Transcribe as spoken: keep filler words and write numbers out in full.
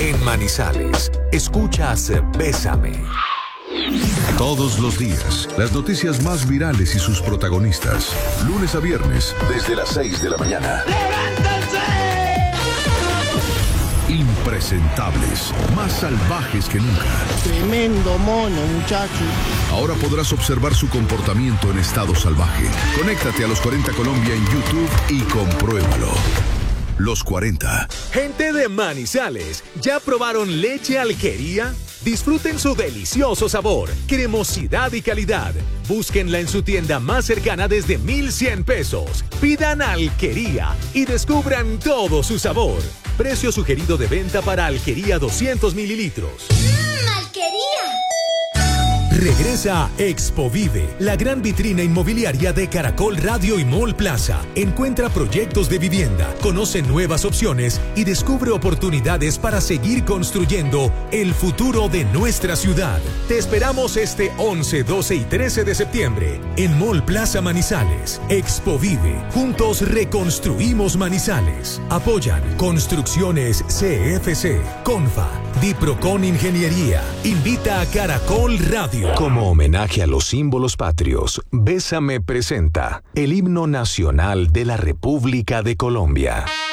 En Manizales, escuchas Bésame. Todos los días, las noticias más virales y sus protagonistas. Lunes a viernes, desde las seis de la mañana. ¡Levántense! Impresentables, más salvajes que nunca. Tremendo mono, muchacho. Ahora podrás observar su comportamiento en estado salvaje. Conéctate a Los cuarenta Colombia en YouTube y compruébalo. Los cuarenta. Gente de Manizales, ¿ya probaron leche Alquería? Disfruten su delicioso sabor, cremosidad y calidad. Búsquenla en su tienda más cercana desde mil cien pesos. Pidan Alquería y descubran todo su sabor. Precio sugerido de venta para Alquería doscientos mililitros. ¡Mmm, Alquería! Regresa Expo Vive, la gran vitrina inmobiliaria de Caracol Radio y Mall Plaza. Encuentra proyectos de vivienda, conoce nuevas opciones y descubre oportunidades para seguir construyendo el futuro de nuestra ciudad. Te esperamos este once, doce y trece de septiembre en Mall Plaza Manizales. Expo Vive, juntos reconstruimos Manizales. Apoyan Construcciones C F C, Confa, Diprocon Ingeniería. Invita a Caracol Radio. Como homenaje a los símbolos patrios, Bésame presenta el himno nacional de la República de Colombia.